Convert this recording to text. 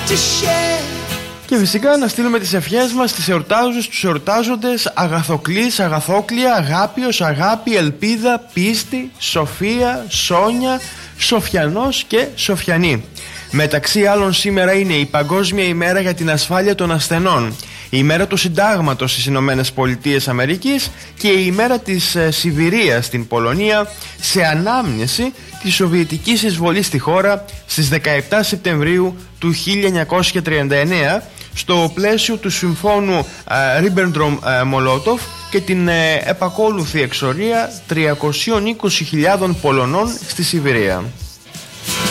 Και φυσικά να στείλουμε τις ευχές μας στις εορτάζους, στους εορτάζοντες: Αγαθοκλής, Αγαθόκλια, Αγάπιος, Αγάπη, Ελπίδα, Πίστη, Σοφία, Σόνια, Σοφιανός και Σοφιανή. Μεταξύ άλλων, σήμερα είναι η Παγκόσμια ημέρα για την ασφάλεια των ασθενών, η ημέρα του Συντάγματος στις Ηνωμένες Πολιτείες Αμερικής και η ημέρα της Σιβηρίας στην Πολωνία, σε ανάμνηση της Σοβιετικής εισβολής στη χώρα στις 17 Σεπτεμβρίου του 1939 στο πλαίσιο του συμφώνου Ρίμπεντροπ-Μολότοφ και την επακόλουθη εξορία 320.000 Πολωνών στη Σιβηρία.